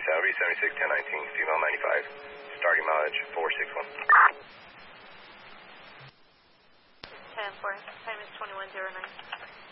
Saudi 76 1019, female 95, starting mileage 461. 10-4, time is 2109.